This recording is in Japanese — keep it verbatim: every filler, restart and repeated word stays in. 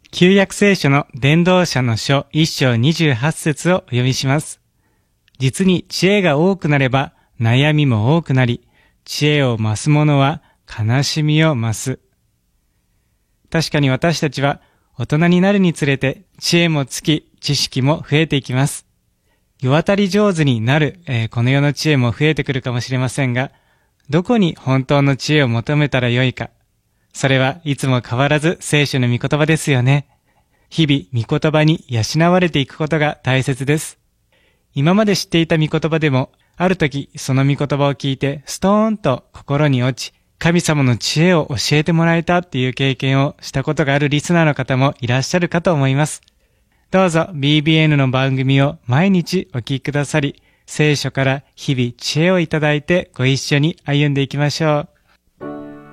旧約聖書の伝道者の書一章二十八節をお読みします。実に知恵が多くなれば悩みも多くなり、知恵を増す者は悲しみを増す。確かに私たちは大人になるにつれて知恵もつき、知識も増えていきます。世渡り上手になる、えー、この世の知恵も増えてくるかもしれませんが、どこに本当の知恵を求めたらよいか。それはいつも変わらず聖書の御言葉ですよね。日々御言葉に養われていくことが大切です。今まで知っていた御言葉でも、ある時その御言葉を聞いてストーンと心に落ち、神様の知恵を教えてもらえたっていう経験をしたことがあるリスナーの方もいらっしゃるかと思います。どうぞ ビービーエヌ の番組を毎日お聞きくださり、聖書から日々知恵をいただいてご一緒に歩んでいきましょう。